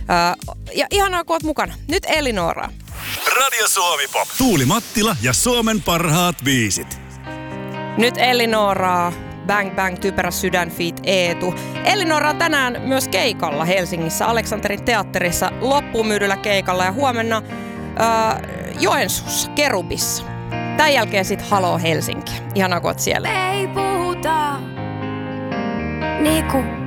Ja ihanaa, kun oot mukana. Nyt Elinora. Radio Suomi Pop. Tuuli Mattila ja Suomen parhaat biisit. Nyt Elinoraa. Bang Bang, Typerä sydän, feat. Eetu. Elinora on tänään myös keikalla Helsingissä, Aleksanterin teatterissa, loppuun myydyllä keikalla ja huomenna Joensuussa, Kerubissa. Tän jälkeen sit Haloo Helsinki. Ihanaa, kun oot siellä. Ei puhuta niinku